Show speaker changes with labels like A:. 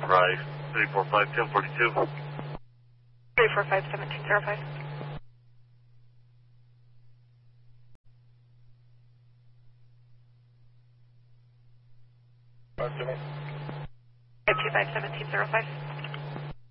A: Right, 345, 1042.
B: 345, 1705.
C: Talk to me.
B: 525, 1705.